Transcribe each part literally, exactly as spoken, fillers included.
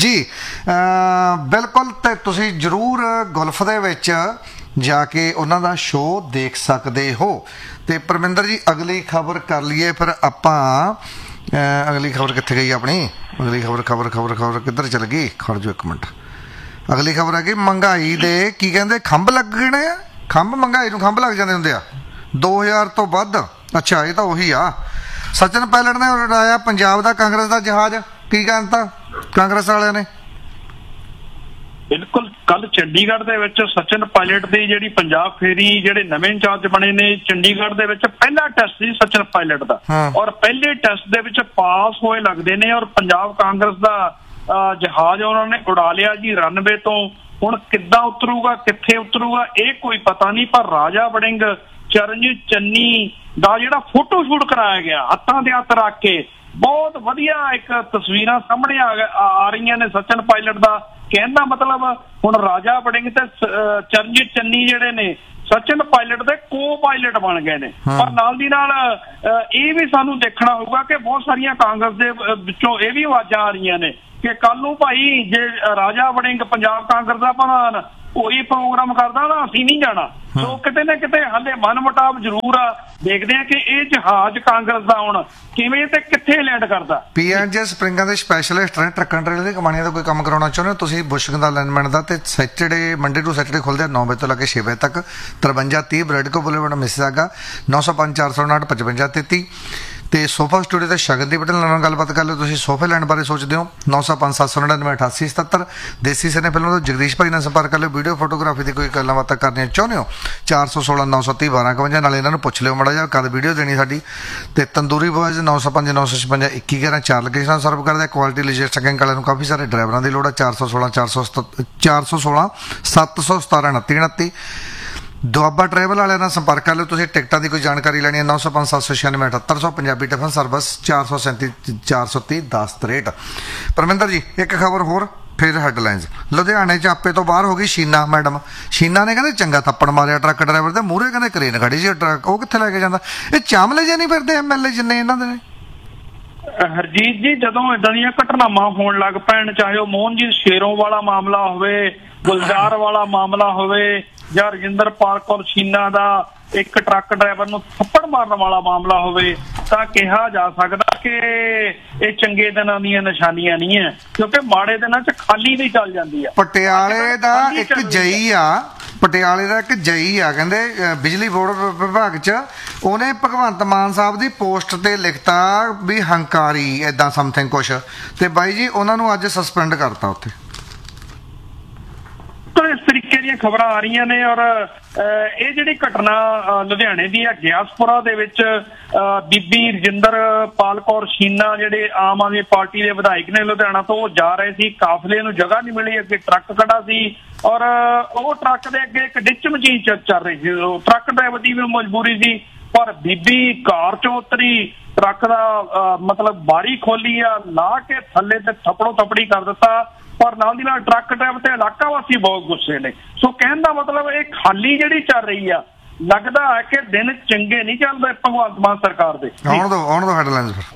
ਜੀ ਬਿਲਕੁਲ। ਤੇ ਤੁਸੀਂ ਜ਼ਰੂਰ ਗੁਲਫ ਦੇ ਵਿੱਚ ਜਾ ਕੇ ਉਹਨਾਂ ਦਾ ਸ਼ੋਅ ਦੇਖ ਸਕਦੇ ਹੋ। ਤੇ ਪਰਮਿੰਦਰ ਜੀ ਅਗਲੀ ਖਬਰ ਕਰ ਲਈਏ ਫਿਰ ਆਪਾਂ। ਅਗਲੀ ਖਬਰ ਕਿੱਥੇ ਗਈ ਆਪਣੀ? ਅਗਲੀ ਖਬਰ ਖਬਰ ਖਬਰ ਖਬਰ ਕਿੱਧਰ ਚਲ ਗਈ? ਖੜ ਜਾਓ ਇੱਕ ਮਿੰਟ। ਅਗਲੀ ਖਬਰ ਹੈ ਕਿ ਮਹਿੰਗਾਈ ਦੇ ਕੀ ਕਹਿੰਦੇ ਖੰਭ ਲੱਗਣੇ ਆ। ਖੰਭ ਮਹਿੰਗਾਈ ਨੂੰ ਖੰਭ ਲੱਗ ਜਾਂਦੇ ਹੁੰਦੇ ਆ ਦੋ ਹਜ਼ਾਰ ਤੋਂ ਵੱਧ। ਅੱਛਾ, ਇਹ ਤਾਂ ਉਹੀ ਆ। ਸਚਿਨ ਪਾਇਲਟ ਨੇ ਉਡਾਇਆ ਪੰਜਾਬ ਦਾ ਕਾਂਗਰਸ ਦਾ ਜਹਾਜ਼। ਕੀ ਕਹਿੰਦਾ ਕਾਂਗਰਸ ਵਾਲਿਆਂ ਨੇ? ਬਿਲਕੁਲ, ਕੱਲ ਚੰਡੀਗੜ੍ਹ ਦੇ ਵਿੱਚ ਸਚਿਨ ਪਾਇਲਟ ਦੀ ਜਿਹੜੀ ਪੰਜਾਬ ਫੇਰੀ ਜਿਹੜੇ ਨਵੇਂ ਇੰਚਾਰਜ ਬਣੇ ਨੇ, ਚੰਡੀਗੜ੍ਹ ਦੇ ਵਿੱਚ ਪਹਿਲਾ ਟੈਸਟ ਸੀ ਸਚਿਨ ਪਾਇਲਟ ਦਾ, ਔਰ ਪਹਿਲੇ ਟੈਸਟ ਦੇ ਵਿੱਚ ਪਾਸ ਹੋਏ ਲੱਗਦੇ ਨੇ। ਔਰ ਪੰਜਾਬ ਕਾਂਗਰਸ ਦਾ ਜਹਾਜ਼ ਉਹਨਾਂ ਨੇ ਉਡਾ ਲਿਆ ਜੀ ਰਨਵੇ ਤੋਂ। ਹੁਣ ਕਿੱਦਾਂ ਉਤਰੂਗਾ, ਕਿੱਥੇ ਉਤਰੂਗਾ, ਇਹ ਕੋਈ ਪਤਾ ਨਹੀਂ। ਪਰ ਰਾਜਾ ਵੜਿੰਗ, ਚਰਨਜੀਤ ਚੰਨੀ ਦਾ ਜਿਹੜਾ ਫੋਟੋ ਸ਼ੂਟ ਕਰਾਇਆ ਗਿਆ ਹੱਥਾਂ ਦੇ ਹੱਥ ਰੱਖ ਕੇ, ਬਹੁਤ ਵਧੀਆ ਇੱਕ ਤਸਵੀਰਾਂ ਸਾਹਮਣੇ ਆ ਆ ਰਹੀਆਂ ਨੇ ਸਚਿਨ ਪਾਇਲਟ ਦਾ। ਕਹਿਣ ਦਾ ਮਤਲਬ ਹੁਣ ਰਾਜਾ ਵੜਿੰਗ ਤੇ ਚਰਨਜੀਤ ਚੰਨੀ ਜਿਹੜੇ ਨੇ ਸਚਿਨ ਪਾਇਲਟ ਦੇ ਕੋ ਪਾਇਲਟ ਬਣ ਗਏ ਨੇ। ਪਰ ਨਾਲ ਦੀ ਨਾਲ ਇਹ ਵੀ ਸਾਨੂੰ ਦੇਖਣਾ ਹੋਊਗਾ ਕਿ ਬਹੁਤ ਸਾਰੀਆਂ ਕਾਂਗਰਸ ਦੇ ਵਿੱਚੋਂ ਇਹ ਵੀ ਆਵਾਜ਼ਾਂ ਆ ਰਹੀਆਂ ਨੇ ਕਿ ਕੱਲ ਨੂੰ ਭਾਈ ਜੇ ਰਾਜਾ ਵੜਿੰਗ ਪੰਜਾਬ ਕਾਂਗਰਸ ਦਾ ਪ੍ਰਧਾਨ ਕੋਈ ਪ੍ਰੋਗਰਾਮ ਕਰਦਾ ਨਾ, ਅਸੀਂ ਨਹੀਂ ਜਾਣਾ। ਸੋ ਕਿਤੇ ਨਾ ਕਿਤੇ ਹਾਲੇ ਮਨ ਮੁਟਾਵ ਜ਼ਰੂਰ ਆ। ਦੇਖਦੇ ਆ ਕਿ ਇਹ ਜਹਾਜ਼ ਕਾਂਗਰਸ ਦਾ ਹੁਣ ਕਿਵੇਂ ਤੇ ਕਿੱਥੇ ਲੈਂਡ ਕਰਦਾ। ਪੀ ਐਂਡ ਜੇ ਸਪਰਿੰਗਾਂ ਦੇ ਸਪੈਸ਼ਲਿਸਟ ਨੇ, ਟਰੱਕਾਂ ਟਰੇਲਰ ਦੀ ਕੰਪਨੀਆਂ ਦਾ ਕੋਈ ਕੰਮ ਕਰਾਉਣਾ ਚਾਹੁੰਦੇ ਹੋ ਤੁਸੀਂ ਬੁਸ਼ਿੰਗ ਦਾ ਅਲਾਈਨਮੈਂਟ ਦਾ, ਤੇ ਸੈਟਰਡੇ ਮੰਡੇ ਟੂ ਸੈਟਰਡੇ ਖੁੱਲ੍ਹਦੇ ਆ ਨੌ ਵਜੇ ਤੋਂ ਲੈ ਕੇ ਛੇ ਵਜੇ ਤੱਕ। ਤਰਵੰਜਾ ਤੀਹ ਬ੍ਰੈਡਕੋ ਬੁਲੇਵਾਰਡ ਮਿਸਿਸਾਗਾ, ਨੌ ਸੌ ਪੰਜ ਚਾਰ ਸੌ ਉਨਾਹਠ ਪਚਵੰਜਾ ਤੇਤੀ। ਤੇ ਸੋਫਾ ਸਟੂਡੀਓ ਤੇ ਸ਼ਗਨਦੀਪ ਪਟੇਲ ਨਾਲ ਗੱਲਬਾਤ ਕਰ ਲਿਓ ਤੁਸੀਂ ਸੋਫੇ ਲੈਣ ਬਾਰੇ ਸੋਚਦੇ ਹੋ। ਨੌ ਸੌ ਪੰਜ ਸੱਤ ਸੌ ਨੜਿਨਵੇਂ ਅਠਾਸੀ ਸਤੱਤਰ। ਦੇਸੀ ਸਿਨੇ ਫਿਲਮਾਂ ਤੋਂ ਜਗਦੀਸ਼ ਭਾਈ ਨਾਲ ਸੰਪਰਕ ਕਰ ਲਿਓ। ਵੀਡੀਓ ਫੋਟੋਗ੍ਰਾਫੀ ਦੀ ਕੋਈ ਗੱਲਾਂ ਬਾਤਾਂ ਕਰਨੀਆਂ ਚਾਹੁੰਦੇ ਹੋ ਚਾਰ ਸੌ ਸੋਲਾਂ ਨੌ ਸੌ ਤੀਹ ਬਾਰਾਂ ਇਕਵੰਜਾ। ਨਾਲ ਇਹਨਾਂ ਨੂੰ ਪੁੱਛ ਲਿਓ ਮਾੜਾ ਜਿਹਾ ਕਦ ਵੀਡੀਓ ਦੇਣੀ ਸਾਡੀ। ਤੇ ਤੰਦੂਰੀ ਬੋਇਜ਼ ਨੌ ਸੌ ਪੰਜ ਨੌ ਸੌ ਛਪੰਜਾ ਇੱਕੀ ਗਿਆਰਾਂ ਚਾਰ ਲੋਕੇਸ਼ਨਾਂ ਸਰਵ ਕਰਦੇ। ਕੁਆਲਿਟੀ ਲੋਜਿਸਟਿਕ ਗੈਂਗ ਵਾਲਿਆਂ ਨੂੰ ਕਾਫੀ ਸਾਰੇ ਡਰਾਈਵਰਾਂ ਦੀ ਲੋੜ ਹੈ। ਚਾਰ ਸੌ ਸੋਲਾਂ ਚਾਰ ਸੌ ਚਾਰ ਸੌ ਸੋਲਾਂ ਸੱਤ ਸੌ ਸਤਾਰਾਂ ਉਨੱਤੀ ਉਨੱਤੀ। ਦੁਆਬਾ ਟਰੈਵਲ ਵਾਲਿਆਂ ਨਾਲ ਸੰਪਰਕ ਕਰ ਲਿਓ ਤੁਸੀਂ। ਟਿਕਟਾਂ ਦੀ ਕੋਈ ਜਾਣਕਾਰੀ ਲੈਣੀ ਹੈ ਨੌ ਸੌ ਪੰਜ ਸੱਤ ਸੌ ਛਿਆਨਵੇਂ ਅਠੱਤਰ ਸੌ। ਪੰਜਾਬੀ ਟਿਫਨ ਸਰਵਿਸ ਚਾਰ ਸੌ ਸੈਂਤੀ ਚਾਰ ਸੌ ਤੀਹ ਦਸ ਤਰੇਹਠ। ਪਰਮਿੰਦਰ ਜੀ ਇੱਕ ਖਬਰ ਹੋਰ ਫਿਰ ਹੈਡਲਾਈਨਸ। ਲੁਧਿਆਣੇ ਚ ਆਪੇ ਤੋਂ ਬਾਹਰ ਹੋ ਗਈ ਸ਼ੀਨਾ ਮੈਡਮ। ਸ਼ੀਨਾ ਨੇ ਕਹਿੰਦੇ ਚੰਗਾ ਥੱਪੜ ਮਾਰਿਆ ਟਰੱਕ ਡਰਾਈਵਰ ਦੇ ਮੂਹਰੇ, ਕਹਿੰਦੇ ਕਰੇਨ ਖੜੀ ਸੀ ਟਰੱਕ, ਉਹ ਕਿੱਥੇ ਲੈ ਕੇ ਜਾਂਦਾ? ਇਹ ਚਾਮਲੇ ਜੇ ਨਹੀਂ ਫਿਰਦੇ ਐਮ ਐਲ ਏ ਜਿੰਨੇ ਇਹਨਾਂ ਦੇ ਨੇ? ਹਰਜੀਤ ਜੀ, ਜਦੋਂ ਏਦਾਂ ਦੀਆਂ ਘਟਨਾਵਾਂ ਹੋਣ ਲੱਗ ਪੈਣ, ਚਾਹੇ ਉਹ ਮੋਹਨਜੀਤ ਸ਼ੇਰੋਂ ਵਾਲਾ ਮਾਮਲਾ ਹੋਵੇ, ਗੁਲਜ਼ਾਰ ਵਾਲਾ ਮਾਮਲਾ ਹੋਵੇ, ਜਾਂ ਰਜਿੰਦਰਪਾਲ ਕੌਰ ਸ਼ੀਨਾ ਦਾ ਇੱਕ ਟਰੱਕ ਡਰਾਈਵਰ ਨੂੰ ਥੱਪੜ ਮਾਰਨ ਵਾਲਾ ਮਾਮਲਾ ਹੋਵੇ, ਤਾਂ ਕਿਹਾ ਜਾ ਸਕਦਾ ਕਿ ਇਹ ਚੰਗੇ ਦਿਨਾਂ ਦੀਆਂ ਨਿਸ਼ਾਨੀਆਂ ਨਹੀਂ ਹੈ, ਕਿਉਂਕਿ ਮਾੜੇ ਦਿਨਾਂ 'ਚ ਖਾਲੀ ਵੀ ਚੱਲ ਜਾਂਦੀ ਆ। ਪਟਿਆਲੇ ਦਾ ਇੱਕ ਜਈ ਆ ਪਟਿਆਲੇ ਦਾ ਇੱਕ ਜਈ ਆ ਕਹਿੰਦੇ ਬਿਜਲੀ ਬੋਰਡ ਵਿਭਾਗ 'ਚ, ਉਹਨੇ ਭਗਵੰਤ ਮਾਨ ਸਾਹਿਬ ਦੀ ਪੋਸਟ ਤੇ ਲਿਖਤਾ ਵੀ ਹੰਕਾਰੀ ਏਦਾਂ ਸਮਥਿੰਗ ਕੁਛ, ਤੇ ਬਾਈ ਜੀ ਉਹਨਾਂ ਨੂੰ ਅੱਜ ਸਸਪੈਂਡ ਕਰਤਾ ਉੱਥੇ। ਇਸ ਤਰੀਕੇ ਦੀਆਂ ਖਬਰਾਂ ਆ ਰਹੀਆਂ ਨੇ। ਔਰ ਇਹ ਜਿਹੜੀ ਘਟਨਾ ਲੁਧਿਆਣੇ ਦੀ ਹੈ, ਗਿਆਸਪੁਰਾ ਦੇ ਵਿੱਚ ਬੀਬੀ ਰਜਿੰਦਰਪਾਲ ਕੌਰ ਸ਼ੀਨਾ ਜਿਹੜੇ ਆਮ ਆਦਮੀ ਪਾਰਟੀ ਦੇ ਵਿਧਾਇਕ ਨੇ ਲੁਧਿਆਣਾ ਤੋਂ, ਉਹ ਜਾ ਰਹੇ ਸੀ, ਕਾਫਲੇ ਨੂੰ ਜਗ੍ਹਾ ਨਹੀਂ ਮਿਲੀ, ਅੱਗੇ ਟਰੱਕ ਖੜਾ ਸੀ ਔਰ ਉਹ ਟਰੱਕ ਦੇ ਅੱਗੇ ਇੱਕ ਡਿੱਚ ਮਚੀਨ ਚੱਲ ਰਹੀ ਸੀ। ਟਰੱਕ ਡਰਾਈਵਰ ਦੀ ਵੀ ਮਜਬੂਰੀ ਸੀ, ਪਰ ਬੀਬੀ ਕਾਰ ਚੋਂ ਉਤਰੀ, ਟਰੱਕ ਦਾ ਮਤਲਬ ਬਾਰੀ ਖੋਲੀ ਆ, ਲਾ ਕੇ ਥੱਲੇ ਤੇ ਥੱਪੜੋ ਥੱਪੜੀ ਕਰ ਦਿੱਤਾ। ਪਰ ਨਾਲ ਦੀ ਨਾਲ ਟਰੱਕ ਡਰਾਈਵਰ ਤੇ ਇਲਾਕਾ ਵਾਸੀ ਬਹੁਤ ਗੁੱਸੇ ਨੇ। ਸੋ ਕਹਿਣ ਦਾ ਮਤਲਬ ਇਹ ਖਾਲੀ ਜਿਹੜੀ ਚੱਲ ਰਹੀ ਆ, ਲੱਗਦਾ ਹੈ ਕਿ ਦਿਨ ਚੰਗੇ ਨਹੀਂ ਚੱਲਦੇ ਭਗਵੰਤ ਮਾਨ ਸਰਕਾਰ ਦੇ। ਆਉਣ ਦੋ ਆਉਣ ਦੋ ਹੈਡਲਾਈਨਸ ਫਿਰ।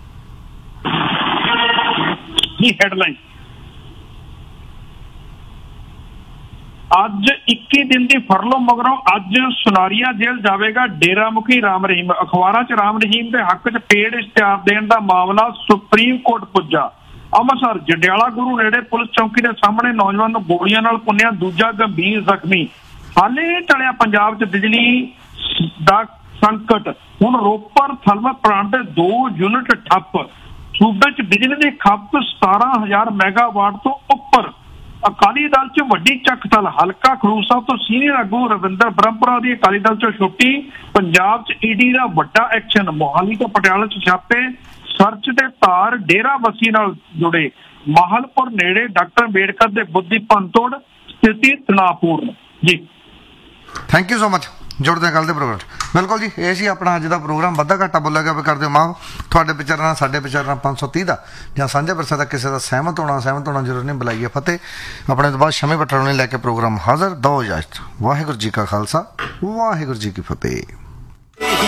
ਕੀ ਹੈਡਲਾਈਨ? ਅੱਜ ਇੱਕੀ ਦਿਨ ਦੀ ਫਰਲੋ ਮਗਰੋਂ ਅੱਜ ਸੁਨਾਰੀਆ ਜੇਲ੍ਹ ਜਾਵੇਗਾ ਡੇਰਾ ਮੁਖੀ ਰਾਮ ਰਹੀਮ। ਅਖਬਾਰਾਂ 'ਚ ਰਾਮ ਰਹੀਮ ਦੇ ਹੱਕ 'ਚ ਪੇਡ ਇਸ਼ਤਿਹਾਰ ਦੇਣ ਦਾ ਮਾਮਲਾ ਸੁਪਰੀਮ ਕੋਰਟ ਪੁੱਜਾ। ਅੰਮ੍ਰਿਤਸਰ ਜੰਡਿਆਲਾ ਗੁਰੂ ਨੇੜੇ ਪੁਲਿਸ ਚੌਕੀ ਦੇ ਸਾਹਮਣੇ ਨੌਜਵਾਨ ਨੂੰ ਗੋਲੀਆਂ ਨਾਲ ਭੁੰਨਿਆ, ਦੂਜਾ ਗੰਭੀਰ ਜ਼ਖਮੀ। ਹਾਲੇ ਟਲਿਆ ਪੰਜਾਬ 'ਚ ਬਿਜਲੀ ਦਾ ਸੰਕਟ। ਹੁਣ ਰੋਪੜ ਥਰਮਲ ਪਲਾਂਟ ਦੇ ਦੋ ਯੂਨਿਟ ਠੱਪ। ਸੂਬੇ 'ਚ ਬਿਜਲੀ ਦੀ ਖਪਤ ਸਤਾਰਾਂ ਹਜ਼ਾਰ ਮੈਗਾਵਾਟ ਤੋਂ ਉੱਪਰ। ਅਕਾਲੀ ਦਲ 'ਚ ਵੱਡੀ ਚੱਕ-ਤਲ। ਹਲਕਾ ਖਡੂਰ ਸਾਹਿਬ ਤੋਂ ਸੀਨੀਅਰ ਆਗੂ ਰਵਿੰਦਰ ਬਰਮਪੁਰਾ ਦੀ ਅਕਾਲੀ ਦਲ 'ਚੋਂ ਛੁੱਟੀ। ਪੰਜਾਬ 'ਚ ਈਡੀ ਦਾ ਵੱਡਾ ਐਕਸ਼ਨ। ਮੋਹਾਲੀ ਤੋਂ ਪਟਿਆਲਾ 'ਚ ਛਾਪੇ, ਸਰਚ ਦੇ ਤਾਰ ਡੇਰਾ ਬੱਸੀ ਨਾਲ ਜੁੜੇ। ਮਾਹਲਪੁਰ ਨੇੜੇ ਡਾਕਟਰ ਅੰਬੇਡਕਰ ਦੇ ਬੁੱਧੀ ਭੰਨਤੋੜ, ਸਥਿਤੀ ਤਣਾਅਪੂਰਨ। ਜੀ ਥੈਂਕ ਯੂ ਸੋ ਮਚ। ਜੁੜਦੇ ਹਾਂ ਕੱਲ੍ਹ ਦੇ ਪ੍ਰੋਗਰਾਮ 'ਚ। ਬਿਲਕੁਲ ਜੀ, ਇਹ ਸੀ ਆਪਣਾ ਅੱਜ ਦਾ ਪ੍ਰੋਗਰਾਮ। ਵਾਧਾ ਘਾਟਾ ਬੋਲਿਆ ਗਿਆ ਵੀ ਕਰ ਦਿਓ ਮਾਫ। ਤੁਹਾਡੇ ਵਿਚਾਰਾਂ ਨਾਲ ਸਾਡੇ ਵਿਚਾਰਾਂ ਨਾਲ ਪੰਜ ਸੌ ਤੀਹ ਦਾ ਜਾਂ ਸਾਂਝਾ ਵਿਰਸਾ ਦਾ ਕਿਸੇ ਦਾ ਸਹਿਮਤ ਹੋਣਾ ਸਹਿਮਤ ਹੋਣਾ ਜ਼ਰੂਰ ਨਹੀਂ। ਬੁਲਾਈਏ ਫਤਿਹ। ਆਪਣੇ ਤੋਂ ਬਾਅਦ ਸ਼ਮੀ ਬਟਰਾਉਣੀ ਨੂੰ ਲੈ ਕੇ ਪ੍ਰੋਗਰਾਮ ਹਾਜ਼ਰ। ਦੋ ਇਜਾਜ਼ਤ। ਵਾਹਿਗੁਰੂ ਜੀ ਕਾ ਖਾਲਸਾ, ਵਾਹਿਗੁਰੂ ਜੀ ਕੀ ਫਤਿਹ।